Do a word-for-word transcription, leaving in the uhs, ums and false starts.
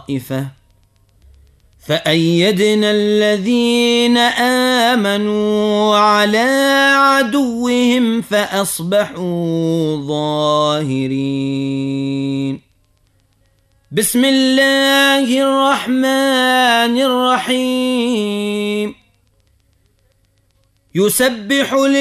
طائفة فأيدنا الذين آمنوا على عدوهم فأصبحوا ظاهرين. بسم الله الرحمن الرحيم. يسبح